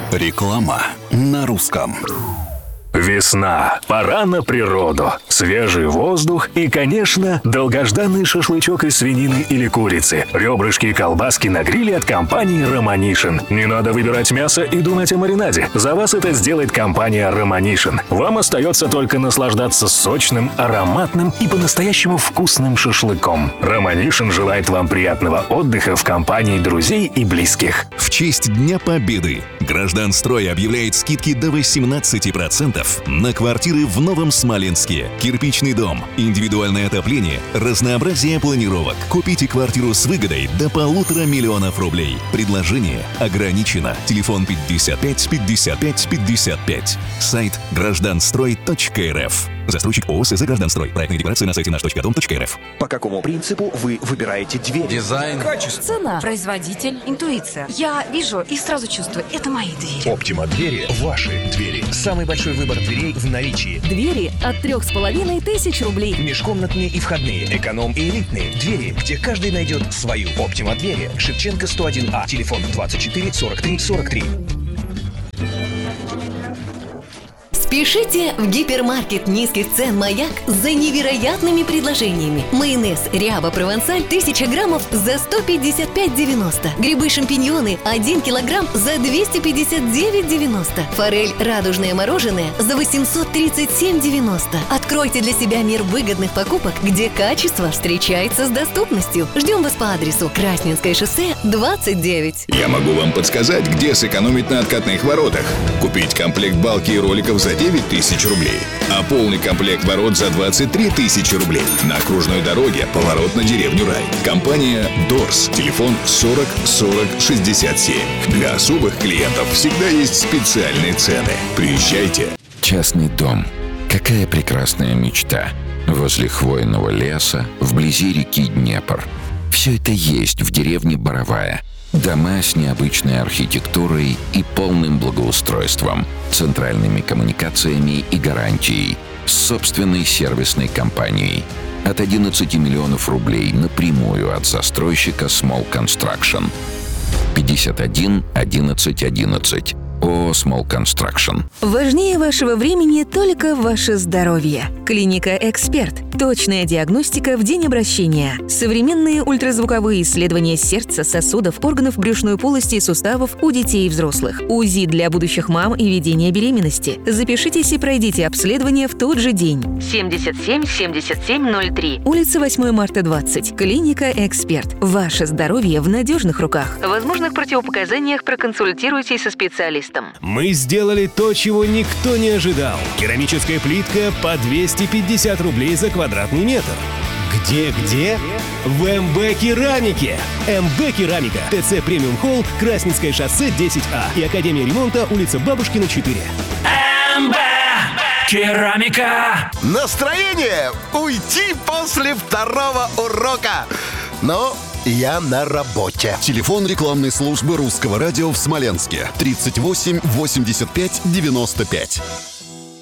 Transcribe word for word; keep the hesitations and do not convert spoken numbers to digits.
Реклама на русском. Весна. Пора на природу. Свежий воздух и, конечно, долгожданный шашлычок из свинины или курицы. Ребрышки и колбаски на гриле от компании «Романишин». Не надо выбирать мясо и думать о маринаде. За вас это сделает компания «Романишин». Вам остается только наслаждаться сочным, ароматным и по-настоящему вкусным шашлыком. «Романишин» желает вам приятного отдыха в компании друзей и близких. В честь Дня Победы Гражданстрой объявляет скидки до восемнадцати процентов на квартиры в Новом Смоленске. Кирпичный дом, индивидуальное отопление, разнообразие планировок. Купите квартиру с выгодой до полутора миллионов рублей. Предложение ограничено. Телефон пятьдесят пять пятьдесят пять пятьдесят пять. Сайт гражданстрой точка эр эф. Застройщик ООО «СЗ Гражданстрой». Проектные декларации на сайте наш точка дом точка эр эф. По какому принципу вы выбираете дверь? Дизайн, качество, цена, производитель, интуиция. Я вижу и сразу чувствую, это мои двери. Оптима двери – ваши двери. Самый большой выбор дверей в наличии. Двери от трех с половиной тысяч рублей. Межкомнатные и входные, эконом и элитные. Двери, где каждый найдет свою. Оптима двери. Шевченко сто один А. Телефон двадцать четыре сорок три сорок три. Спешите в гипермаркет низких цен «Маяк» за невероятными предложениями. Майонез «Ряба Провансаль» тысяча граммов за сто пятьдесят пять девяносто. Грибы-шампиньоны один килограмм за двести пятьдесят девять девяносто. Форель «Радужное мороженое» за восемьсот тридцать семь девяносто. Откройте для себя мир выгодных покупок, где качество встречается с доступностью. Ждем вас по адресу Красненское шоссе, двадцать девять. Я могу вам подсказать, где сэкономить на откатных воротах. Купить комплект балки и роликов за девять тысяч рублей, а полный комплект ворот за двадцать три тысячи рублей. На окружной дороге поворот на деревню Рай. Компания «Дорс». Телефон сорок сорок шестьдесят семь. Для особых клиентов всегда есть специальные цены. Приезжайте. Частный дом. Какая прекрасная мечта. Возле хвойного леса, вблизи реки Днепр. Все это есть в деревне Боровая. Дома с необычной архитектурой и полным благоустройством, центральными коммуникациями и гарантией, с собственной сервисной компанией. От одиннадцати миллионов рублей напрямую от застройщика Small Construction. пятьдесят один одиннадцать одиннадцать. ООО Small Construction. Важнее вашего времени только ваше здоровье. Клиника «Эксперт». Точная диагностика в день обращения. Современные ультразвуковые исследования сердца, сосудов, органов брюшной полости и суставов у детей и взрослых. УЗИ для будущих мам и ведения беременности. Запишитесь и пройдите обследование в тот же день. семьдесят семь семьдесят семь ноль три. Улица восьмое марта, двадцать. Клиника «Эксперт». Ваше здоровье в надежных руках. В возможных противопоказаниях проконсультируйтесь со специалистом. Мы сделали то, чего никто не ожидал. Керамическая плитка по двести пятьдесят рублей за квадратный метр. Где-где? В эм бэ Керамике. эм бэ Керамика. ТЦ Премиум Холл, Красненское шоссе десять А и Академия ремонта, улица Бабушкина, четыре. эм бэ Керамика. Настроение уйти после второго урока. Но я на работе. Телефон рекламной службы Русского радио в Смоленске. тридцать восемь восемьдесят пять девяносто пять.